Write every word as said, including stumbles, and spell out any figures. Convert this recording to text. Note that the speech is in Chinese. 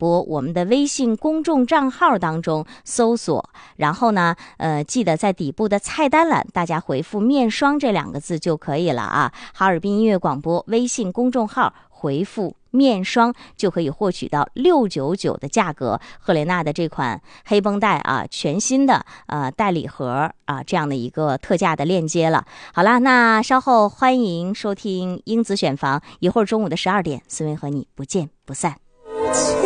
播我们的微信公众账号当中搜索，然后呢呃，记得在底部的菜单栏大家回复面霜这两个字就可以了啊。哈尔滨音乐广播微信公众号回复面霜就可以获取到六九九的价格，赫莲娜的这款黑绷带啊，全新的呃带礼盒啊这样的一个特价的链接了。好啦，那稍后欢迎收听英子选房，一会儿中午的十二点，思维和你不见不散。